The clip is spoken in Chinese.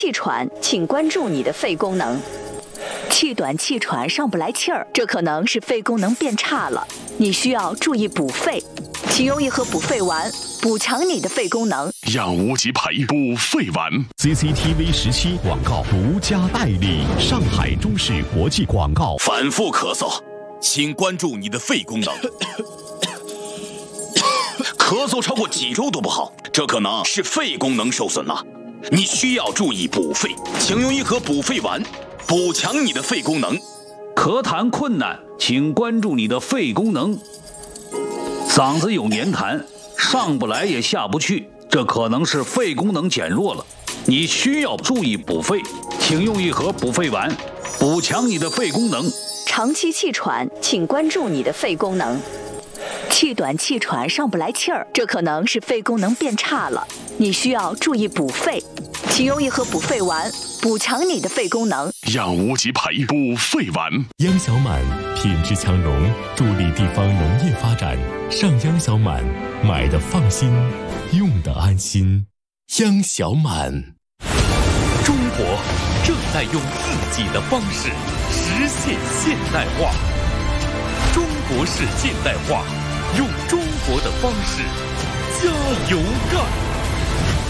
气喘，请关注你的肺功能。气短气喘上不来气儿，这可能是肺功能变差了，你需要注意补肺，请用一盒补肺丸补强你的肺功能。 养无极培补肺丸。 CCTV 17广告独家代理，上海中视国际广告。 反复咳嗽，请关注你的肺功能。咳嗽超过几周都不好，这可能是肺功能受损了，你需要注意补肺，请用一盒补肺丸补强你的肺功能。 咳痰困难，请关注你的肺功能。嗓子有黏痰，上不来也下不去，这可能是肺功能减弱了，你需要注意补肺，请用一盒补肺丸补强你的肺功能。 长期气喘，请关注你的肺功能。气短气喘上不来气儿，这可能是肺功能变差了，你需要注意补肺，请用一盒补肺丸补强你的肺功能。 养无极培补肺丸。 央小满品质强农，助力地方农业发展。上央小满，买的放心，用的安心。央小满。 中国正在用自己的方式实现现代化。中国式现代化，用中国的方式加油干！